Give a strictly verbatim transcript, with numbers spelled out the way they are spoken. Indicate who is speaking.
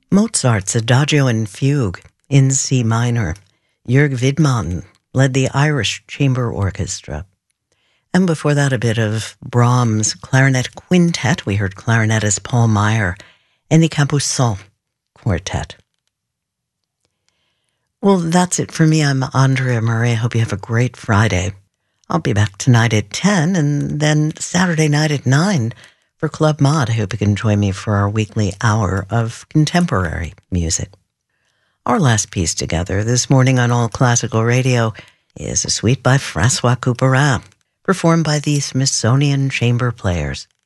Speaker 1: Mozart's Adagio and Fugue in C minor. Jörg Widmann led the Irish Chamber Orchestra. And before that, a bit of Brahms' Clarinet Quintet. We heard clarinetist Paul Meyer and the Capuçon Quartet. Well, that's it for me. I'm Andrea Murray. I hope you have a great Friday. I'll be back tonight at ten and then Saturday night at nine for Club Mod. I hope you can join me for our weekly hour of contemporary music. Our last piece together this morning on All Classical Radio is a suite by Francois Couperin, performed by the Smithsonian Chamber Players.